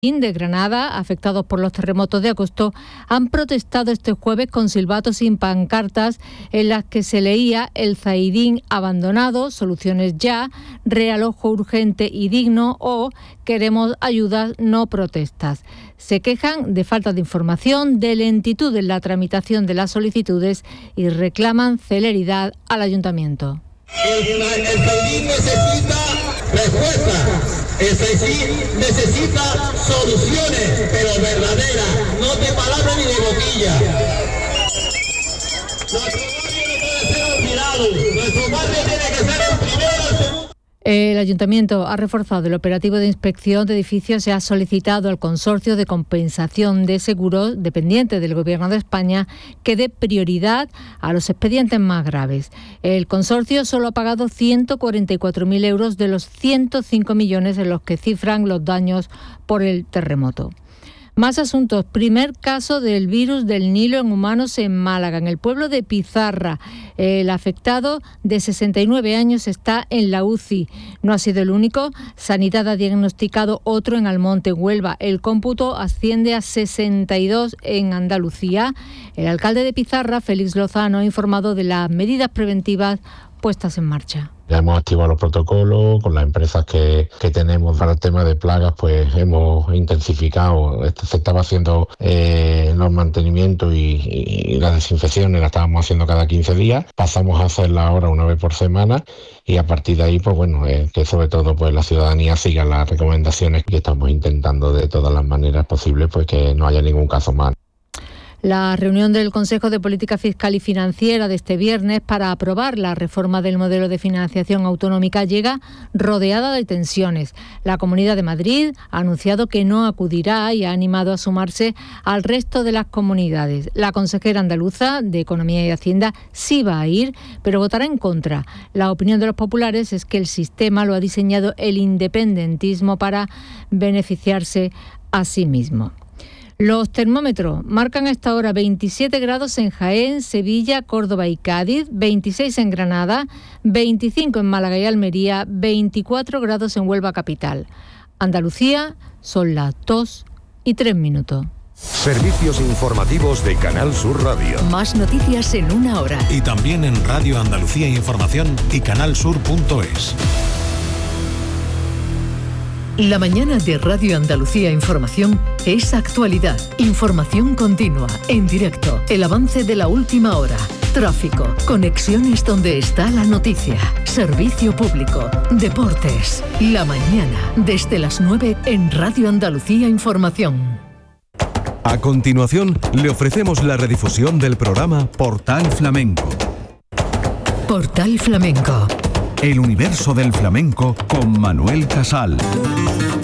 de Granada, afectados por los terremotos de agosto, han protestado este jueves con silbatos y pancartas en las que se leía "El Zaidín abandonado, soluciones ya, realojo urgente y digno" o "Queremos ayudas, no protestas". Se quejan de falta de información, de lentitud en la tramitación de las solicitudes y reclaman celeridad al ayuntamiento. El Zaidín necesita respuestas. El Zaidín necesita soluciones, pero verdaderas, no de palabras ni de boquilla. Nuestro barrio no puede ser olvidado. Nuestro barrio tiene que ser el primero, el segundo. El Ayuntamiento ha reforzado el operativo de inspección de edificios y ha solicitado al Consorcio de Compensación de Seguros, dependiente del Gobierno de España, que dé prioridad a los expedientes más graves. El consorcio solo ha pagado 144.000 euros de los 105 millones en los que cifran los daños por el terremoto. Más asuntos. Primer caso del virus del Nilo en humanos en Málaga, en el pueblo de Pizarra. El afectado, de 69 años, está en la UCI. No ha sido el único. Sanidad ha diagnosticado otro en Almonte, Huelva. El cómputo asciende a 62 en Andalucía. El alcalde de Pizarra, Félix Lozano, ha informado de las medidas preventivas puestas en marcha. Ya hemos activado los protocolos con las empresas que tenemos para el tema de plagas, pues hemos intensificado. Se estaba haciendo los mantenimientos y las desinfecciones las estábamos haciendo cada 15 días. Pasamos a hacerla ahora una vez por semana y a partir de ahí, pues bueno, que sobre todo pues la ciudadanía siga las recomendaciones que estamos intentando de todas las maneras posibles, pues que no haya ningún caso más. La reunión del Consejo de Política Fiscal y Financiera de este viernes para aprobar la reforma del modelo de financiación autonómica llega rodeada de tensiones. La Comunidad de Madrid ha anunciado que no acudirá y ha animado a sumarse al resto de las comunidades. La consejera andaluza de Economía y Hacienda sí va a ir, pero votará en contra. La opinión de los populares es que el sistema lo ha diseñado el independentismo para beneficiarse a sí mismo. Los termómetros marcan a esta hora 27 grados en Jaén, Sevilla, Córdoba y Cádiz, 26 en Granada, 25 en Málaga y Almería, 24 grados en Huelva capital. Andalucía, son las 2:03. Servicios informativos de Canal Sur Radio. Más noticias en una hora. Y también en Radio Andalucía Información y canalsur.es. La mañana de Radio Andalucía Información es actualidad, información continua, en directo, el avance de la última hora, tráfico, conexiones donde está la noticia, servicio público, deportes. La mañana, desde las 9 en Radio Andalucía Información. A continuación, le ofrecemos la redifusión del programa Portal Flamenco. Portal Flamenco. El universo del flamenco con Manuel Casal.